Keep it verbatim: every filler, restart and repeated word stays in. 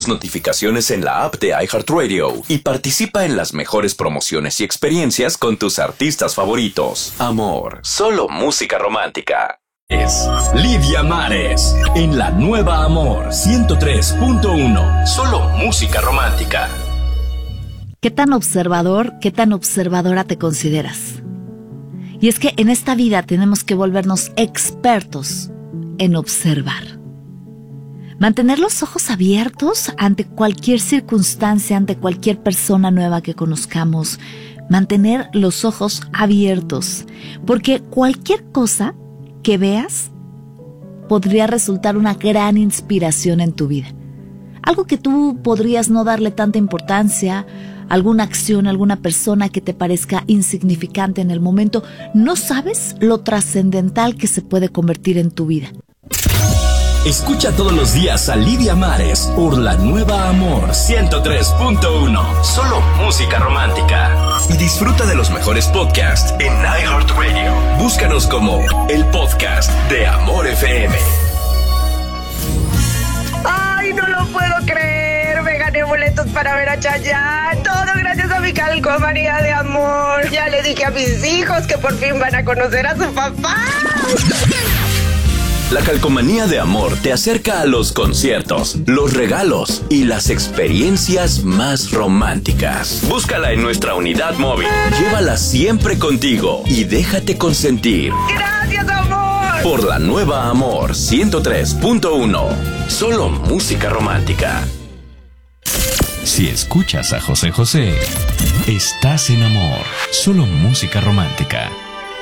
notificaciones en la app de iHeartRadio y participa en las mejores promociones y experiencias con tus artistas favoritos. Amor, solo música romántica. Es Lidia Mares en la nueva Amor ciento tres punto uno. Solo música romántica. ¿Qué tan observador, qué tan observadora te consideras? Y es que en esta vida tenemos que volvernos expertos en observar. Mantener los ojos abiertos ante cualquier circunstancia, ante cualquier persona nueva que conozcamos. Mantener los ojos abiertos, porque cualquier cosa que veas podría resultar una gran inspiración en tu vida. Algo que tú podrías no darle tanta importancia, alguna acción, alguna persona que te parezca insignificante en el momento, no sabes lo trascendental que se puede convertir en tu vida. Escucha todos los días a Lidia Mares por la nueva Amor ciento tres punto uno. Solo música romántica. Y disfruta de los mejores podcasts en iHeartRadio. Búscanos como el podcast de Amor F M. ¡Ay, no lo puedo creer! Me gané boletos para ver a Chayanne. Todo gracias a mi calcomanía de amor. Ya le dije a mis hijos que por fin van a conocer a su papá. La calcomanía de amor te acerca a los conciertos, los regalos y las experiencias más románticas. Búscala en nuestra unidad móvil. Llévala siempre contigo y déjate consentir. ¡Gracias, amor! Por la nueva Amor ciento tres punto uno. Solo música romántica. Si escuchas a José José, estás en amor. Solo música romántica.